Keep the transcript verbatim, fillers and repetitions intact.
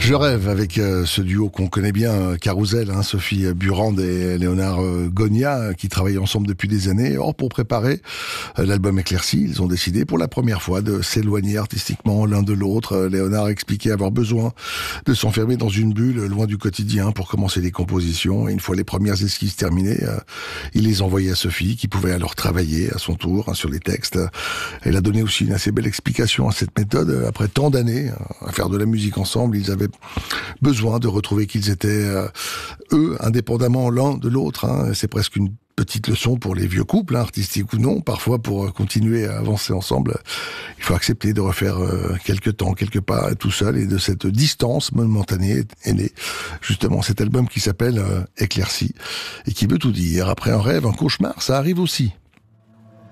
Je rêve avec euh, ce duo qu'on connaît bien, euh, Carousel, hein, Sophie Burand et Léonard euh, Gogna, euh, qui travaillent ensemble depuis des années. Or, pour préparer euh, l'album Éclairci, ils ont décidé pour la première fois de s'éloigner artistiquement l'un de l'autre. Euh, Léonard expliquait avoir besoin de s'enfermer dans une bulle, loin du quotidien, pour commencer les compositions. Et une fois les premières esquisses terminées, euh, il les envoyait à Sophie, qui pouvait alors travailler à son tour hein, sur les textes. Elle a donné aussi une assez belle explication à cette méthode. Après tant d'années à faire de la musique ensemble, ils avaient besoin de retrouver qu'ils étaient, euh, eux, indépendamment l'un de l'autre. Hein. C'est presque une petite leçon pour les vieux couples, hein, artistiques ou non. Parfois, pour continuer à avancer ensemble, il faut accepter de refaire euh, quelques temps, quelques pas tout seul. Et de cette distance momentanée est né justement cet album qui s'appelle euh, Éclairci et qui veut tout dire. Après un rêve, un cauchemar, ça arrive aussi.